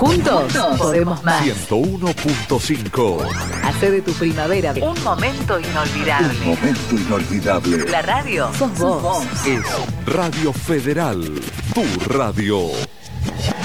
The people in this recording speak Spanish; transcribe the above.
Juntos podemos más. 101.5. Hace de tu primavera un momento inolvidable. Un momento inolvidable. La radio sos vos. Es Radio Federal, tu radio.